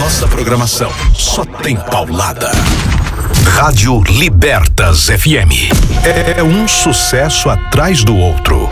nossa programação só tem paulada. Rádio Libertas FM. É um sucesso atrás do outro.